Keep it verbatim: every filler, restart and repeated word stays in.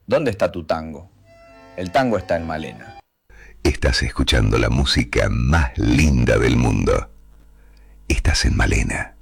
¿Dónde está tu tango? El tango está en Malena. Estás escuchando la música más linda del mundo. Estás en Malena.